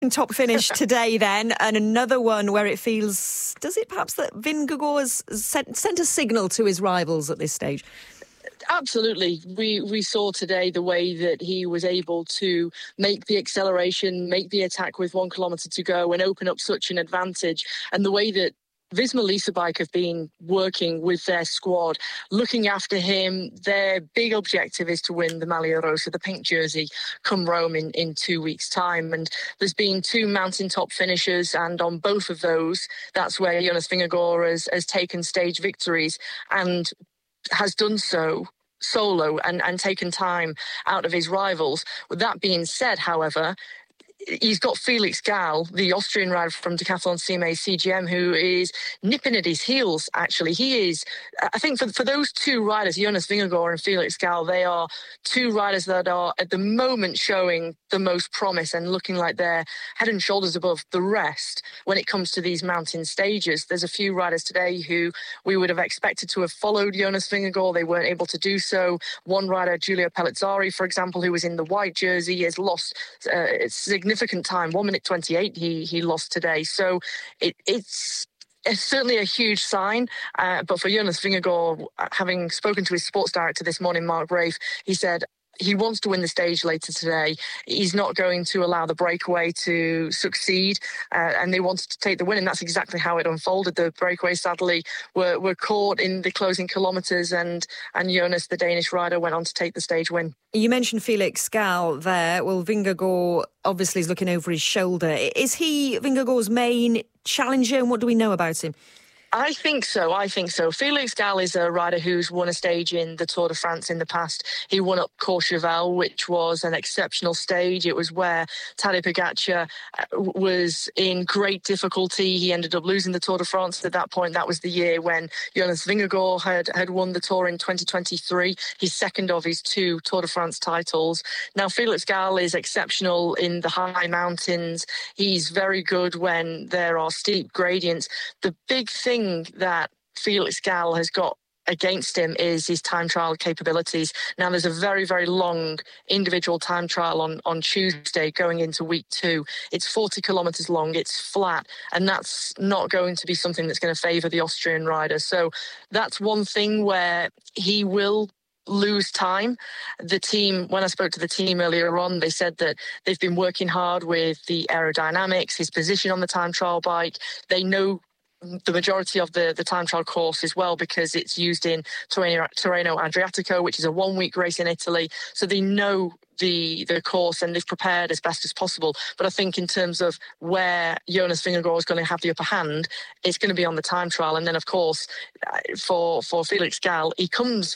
Top finish today then, and another one where it feels, does it perhaps that Vingegaard has sent a signal to his rivals at this stage? Absolutely. We saw today the way that he was able to make the acceleration, make the attack with 1 kilometre to go and open up such an advantage, and the way that Visma Lease Bike have been working with their squad, looking after him. Their big objective is to win the Maglia Rosa, the pink jersey, come Rome in 2 weeks' time. And there's been 2 mountaintop finishers, and on both of those, that's where Jonas Vingegaard has taken stage victories and has done so solo and taken time out of his rivals. With that being said, however, he's got Felix Gall, the Austrian rider from Decathlon CMA CGM, who is nipping at his heels, actually. He is, I think for those 2 riders, Jonas Vingegaard and Felix Gall, they are 2 riders that are at the moment showing the most promise and looking like they're head and shoulders above the rest when it comes to these mountain stages. There's a few riders today who we would have expected to have followed Jonas Vingegaard. They weren't able to do so. One rider, Giulio Pellizzari, for example, who was in the white jersey, has lost significant time. 1 minute 28 he lost today. So it's certainly a huge sign. But for Jonas Vingegaard, having spoken to his sports director this morning, Mark Rafe, he said he wants to win the stage later today. He's not going to allow the breakaway to succeed, and they wanted to take the win, and that's exactly how it unfolded. The breakaway, sadly, were caught in the closing kilometres, and Jonas, the Danish rider, went on to take the stage win. You mentioned Felix Gall there. Well, Vingegaard obviously is looking over his shoulder. Is he Vingegaard's main challenger, and what do we know about him? I think so. Felix Gall is a rider who's won a stage in the Tour de France in the past. He won up Courchevel, which was an exceptional stage. It was where Tadej Pogačar was in great difficulty. He ended up losing the Tour de France at that point. That was the year when Jonas Vingegaard had won the Tour in 2023, his second of his 2 Tour de France titles. Now, Felix Gall is exceptional in the high mountains. He's very good when there are steep gradients. The big thing that Felix Gall has got against him is his time trial capabilities. Now, there's a very, very long individual time trial on Tuesday going into week 2. It's 40 kilometres long, it's flat, and that's not going to be something that's going to favour the Austrian rider. So that's one thing where he will lose time. The team, when I spoke to the team earlier on, they said that they've been working hard with the aerodynamics, his position on the time trial bike. They know the majority of the time trial course as well, because it's used in Tirreno Adriatico, which is a 1-week race in Italy. So they know the course and they've prepared as best as possible. But I think in terms of where Jonas Vingegaard is going to have the upper hand, it's going to be on the time trial. And then, of course, for Felix Gall, he comes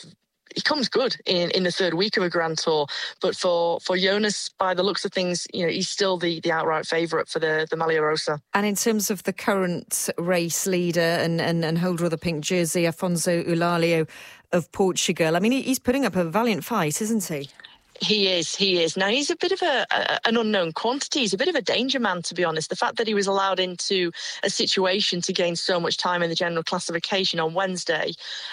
good in the 3rd week of a Grand Tour. But for Jonas, by the looks of things, he's still the outright favourite for the Maglia Rosa. And in terms of the current race leader and holder of the pink jersey, Afonso Eulalio of Portugal, I mean, he's putting up a valiant fight, isn't he? He is. Now, he's a bit of an unknown quantity. He's a bit of a danger man, to be honest. The fact that he was allowed into a situation to gain so much time in the general classification on Wednesday,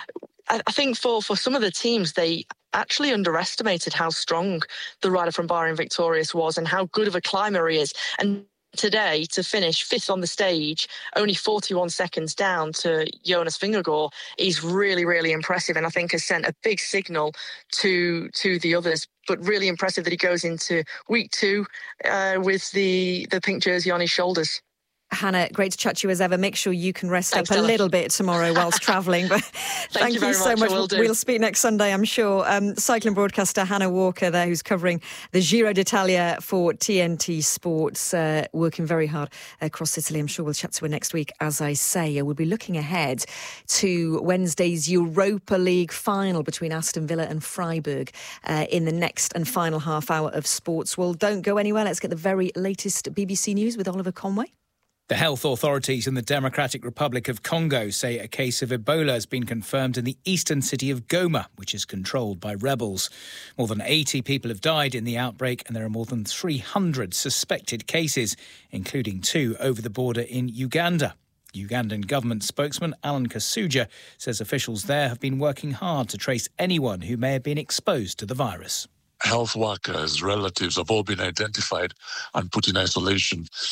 I think for some of the teams, they actually underestimated how strong the rider from Bahrain Victorious was and how good of a climber he is. And today, to finish 5th on the stage, only 41 seconds down to Jonas Vingegaard, is really, really impressive, and I think has sent a big signal to the others. But really impressive that he goes into week 2 with the pink jersey on his shoulders. Hannah, great to chat to you as ever. Make sure you can rest up a little bit tomorrow whilst travelling. But thank you so much. We'll speak next Sunday, I'm sure. Cycling broadcaster Hannah Walker there, who's covering the Giro d'Italia for TNT Sports, working very hard across Italy. I'm sure we'll chat to her next week. As I say, we'll be looking ahead to Wednesday's Europa League final between Aston Villa and Freiburg in the next and final half hour of sports. Well, don't go anywhere. Let's get the very latest BBC News with Oliver Conway. The health authorities in the Democratic Republic of Congo say a case of Ebola has been confirmed in the eastern city of Goma, which is controlled by rebels. More than 80 people have died in the outbreak, and there are more than 300 suspected cases, including 2 over the border in Uganda. Ugandan government spokesman Alan Kasuja says officials there have been working hard to trace anyone who may have been exposed to the virus. health workers, relatives have all been identified and put in isolation.